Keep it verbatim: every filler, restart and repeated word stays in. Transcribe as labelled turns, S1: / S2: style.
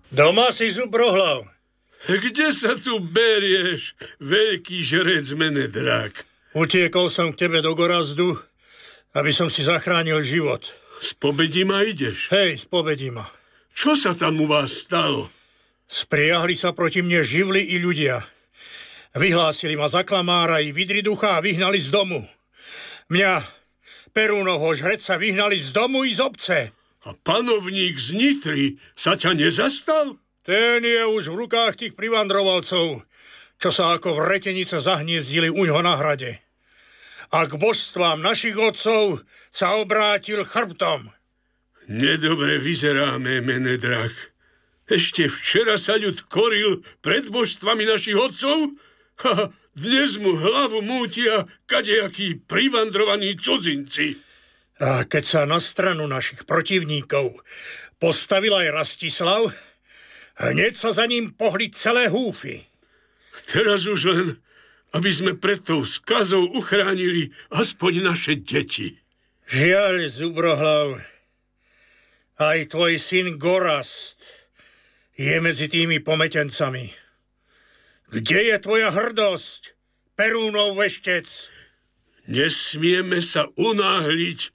S1: Doma si, Zubrohlav.
S2: Kde sa tu berieš, veľký žrec Menedrak?
S1: Utiekol som k tebe do Gorazdu, aby som si zachránil život.
S2: Z Pobedima ideš?
S1: Hej, z Pobedima.
S2: Čo sa tam u vás stalo?
S1: Spriahli sa proti mne živly i ľudia. Vyhlásili ma za klamára i vidriducha a vyhnali z domu. Mňa, Perúnovho žreca, vyhnali z domu i z obce.
S2: A panovník z Nitry sa ťa nezastal?
S1: Ten je už v rukách tých privandrovalcov, čo sa ako vretenice zahniezdili uňho na hrade. A k božstvám našich otcov sa obrátil chrbtom.
S2: Nedobre vyzeráme, Menedrak. Ešte včera sa ľud koril pred božstvami našich otcov? Ha, dnes mu hlavu mútia kadejakí privandrovaní cudzinci.
S1: A keď sa na stranu našich protivníkov postavil aj Rastislav, hneď sa za ním pohli celé húfy.
S2: Teraz už len, aby sme pred tou skazou uchránili aspoň naše deti.
S1: Žiaľ, Zubrohlav, aj tvoj syn Gorast je medzi tými pometencami. Kde je tvoja hrdosť, Perúnov veštec?
S2: Nesmieme sa unáhliť